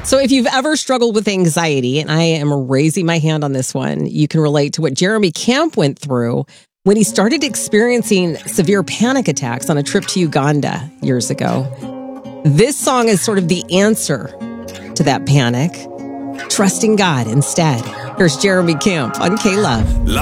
So if you've ever struggled with anxiety, and I am raising my hand on this one, you can relate to what Jeremy Camp went through when he started experiencing severe panic attacks on a trip to Uganda years ago. This song is sort of the answer to that panic, trusting God instead. Here's Jeremy Camp on K-Love.